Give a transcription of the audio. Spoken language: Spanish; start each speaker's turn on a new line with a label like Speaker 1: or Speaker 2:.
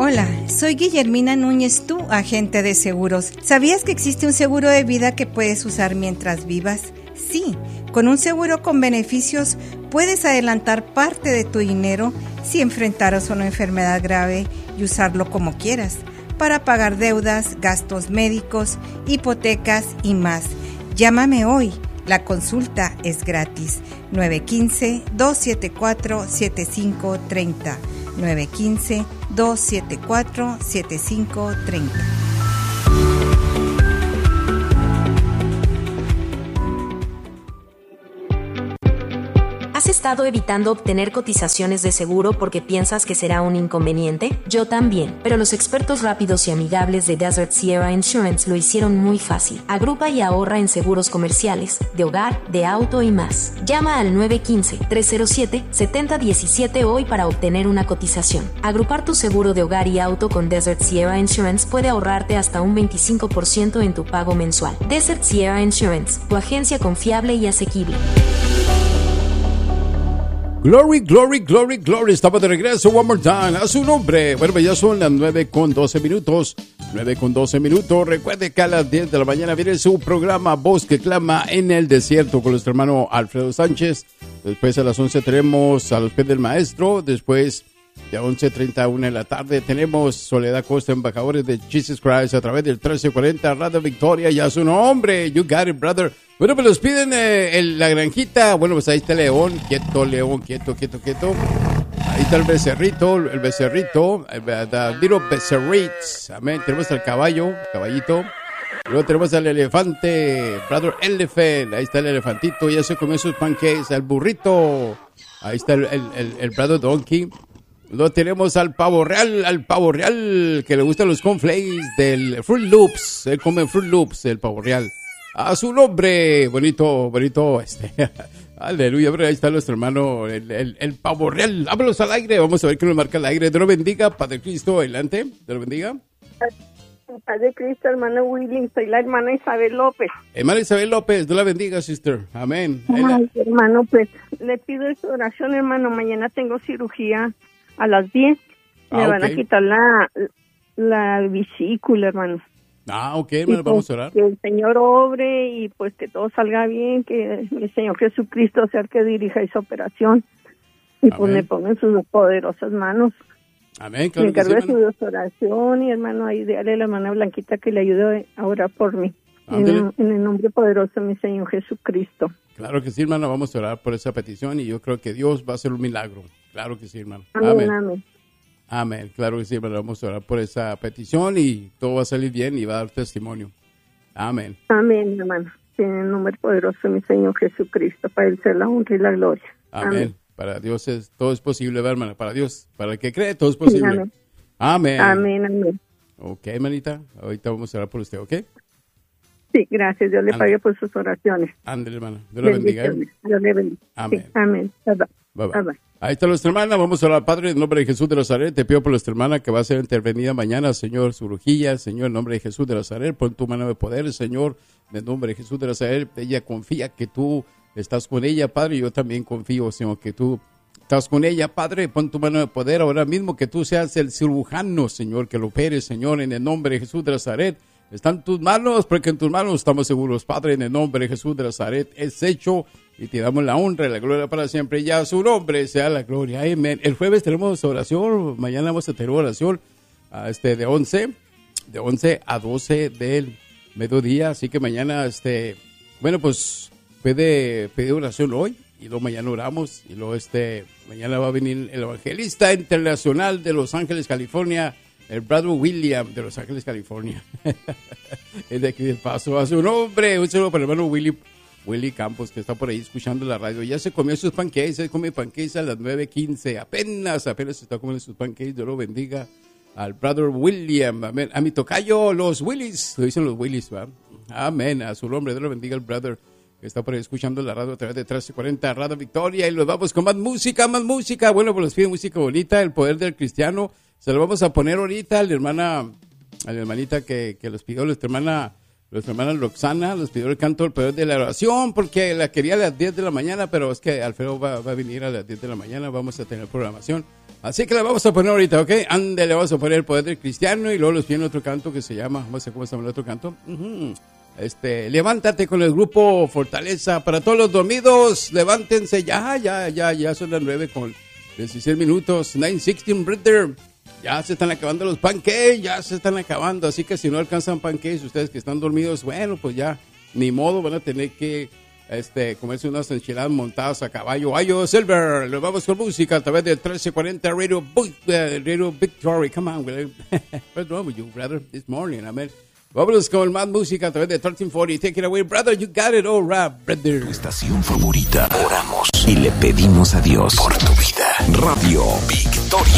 Speaker 1: Hola, soy Guillermina Núñez, tu agente de seguros. ¿Sabías que existe un seguro de vida que puedes usar mientras vivas? Sí, con un seguro con beneficios puedes adelantar parte de tu dinero si enfrentaras una enfermedad grave y usarlo como quieras, para pagar deudas, gastos médicos, hipotecas y más. Llámame hoy. La consulta es gratis. 915-274-7530. 915-274-7530.
Speaker 2: ¿Has estado evitando obtener cotizaciones de seguro porque piensas que será un inconveniente? Yo también, pero los expertos rápidos y amigables de Desert Sierra Insurance lo hicieron muy fácil. Agrupa y ahorra en seguros comerciales, de hogar, de auto y más. Llama al 915-307-7017 hoy para obtener una cotización. Agrupar tu seguro de hogar y auto con Desert Sierra Insurance puede ahorrarte hasta un 25% en tu pago mensual. Desert Sierra Insurance, tu agencia confiable y asequible.
Speaker 3: Glory, glory, glory, glory. Estamos de regreso, one more time. A su nombre. Bueno, ya son las 9:12 minutos. 9:12 minutos. Recuerde que a las 10 de la mañana viene su programa Voz que Clama en el Desierto con nuestro hermano Alfredo Sánchez. Después a las 11 tenemos A los Pies del Maestro. Después de 11:31 de la tarde tenemos Soledad Costa, embajadores de Jesus Christ a través del 1340 Radio Victoria. Ya su nombre. You got it, brother. Bueno, pues los piden la granjita. Bueno, pues ahí está León, León, quieto. Ahí está el becerrito, the little becerrits. Amén. Tenemos al caballito. Luego tenemos al elefante, brother elephant. Ahí está el elefantito, ya se comió sus pancakes. Al burrito. Ahí está el brother donkey. Luego tenemos al pavo real, que le gustan los cornflakes del Fruit Loops. Él come Fruit Loops, el pavo real. A su nombre, bonito, aleluya, pero ahí está nuestro hermano, el pavo real. Vámonos al aire, vamos a ver qué nos marca el aire. Dios lo bendiga, Padre Cristo, adelante, Dios lo bendiga.
Speaker 4: Padre Cristo, hermano William, soy la hermana Isabel López.
Speaker 3: Hermana Isabel López, Dios la bendiga, sister, amén.
Speaker 4: Ay, hermano, pues, le pido su oración, hermano, mañana tengo cirugía a las 10. Me van a quitar la vesícula, hermano.
Speaker 3: Ok, hermano, pues, vamos a orar.
Speaker 4: Que el Señor obre y pues que todo salga bien, que el Señor Jesucristo sea el que dirija esa operación. Y pues me ponga en sus poderosas manos.
Speaker 3: Amén, claro.
Speaker 4: Me encargo de su oración y hermano, ahí dale a la hermana Blanquita que le ayude a orar por mí. En el nombre poderoso de mi Señor Jesucristo.
Speaker 3: Claro que sí, hermano, vamos a orar por esa petición y yo creo que Dios va a hacer un milagro. Claro que sí, hermano.
Speaker 4: Amén.
Speaker 3: Amén, claro que sí, hermano, vamos a orar por esa petición y todo va a salir bien y va a dar testimonio. Amén.
Speaker 4: Amén, hermano. En el nombre poderoso de mi Señor Jesucristo, para Él sea la honra y la gloria.
Speaker 3: Amén. Para Dios todo es posible, hermano. Para Dios, para el que cree, todo es posible.
Speaker 4: Sí,
Speaker 3: amén.
Speaker 4: Amén.
Speaker 3: Ok, hermanita, ahorita vamos a orar por usted, ¿ok?
Speaker 4: Sí, gracias. Dios le pague por sus oraciones.
Speaker 3: Ándale, hermano. Dios lo bendiga.
Speaker 4: Dios le bendiga.
Speaker 3: Amén.
Speaker 4: Sí, amén. Bye.
Speaker 3: Ahí está nuestra hermana. Vamos a orar, Padre, en nombre de Jesús de Nazaret. Te pido por nuestra hermana que va a ser intervenida mañana, Señor, su rujilla. Señor, en nombre de Jesús de Nazaret, pon tu mano de poder, Señor, en nombre de Jesús de Nazaret. Ella confía que tú estás con ella, Padre. Yo también confío, Señor, que tú estás con ella, Padre. Pon tu mano de poder ahora mismo, que tú seas el cirujano, Señor, que lo opere, Señor, en el nombre de Jesús de Nazaret. Están tus manos, porque en tus manos estamos seguros, Padre, en el nombre de Jesús de Nazaret. Es hecho y te damos la honra y la gloria para siempre. Ya a su nombre sea la gloria. Amén. El jueves tenemos oración, mañana vamos a tener oración de 11 a 12 del mediodía. Así que mañana, bueno, pues puede pedir oración hoy y luego mañana oramos y luego mañana va a venir el evangelista internacional de Los Ángeles, California, el brother William de Los Ángeles, California. Es de aquí de paso. A su nombre, un saludo para el hermano Willy Campos, que está por ahí escuchando la radio. Ya se comió sus pancakes, se come pancakes a las 9:15. Apenas está comiendo sus pancakes. Dios lo bendiga al brother William. Amén. A mi tocayo, los Willys. Lo dicen los Willys, ¿va? Amén. A su nombre, Dios lo bendiga al brother que está por ahí escuchando la radio a través de 1340 Radio Victoria. Y los vamos con más música. Bueno, pues les pide música bonita, El Poder del Cristiano. Se lo vamos a poner ahorita a la hermanita que los pidió, nuestra hermana Nuestra hermana Roxana nos pidió el canto del poder de la oración porque la quería a las 10 de la mañana, pero es que Alfredo va a venir a las 10 de la mañana, vamos a tener programación. Así que la vamos a poner ahorita, ¿ok? Ande, le vamos a poner el poder del cristiano y luego les viene otro canto que se llama, no sé cómo se llama el otro canto. Levántate con el grupo Fortaleza. Para todos los dormidos, levántense ya son las 9 con 16 minutos, 9:16, brother. Ya se están acabando los pancakes, ya se están acabando, así que si no alcanzan pancakes, ustedes que están dormidos, bueno, pues ya, ni modo, van a tener que comerse unas enchiladas montadas a caballo. Ayo Silver, nos vamos con música a través del 1340 Radio Victory. Come on, what's wrong with you, brother, this morning, amen. Vámonos con más música a través de 1340. Take it away, brother, you got it all right, brother.
Speaker 5: Tu estación favorita, oramos y le pedimos a Dios por tu vida. Radio Victoria.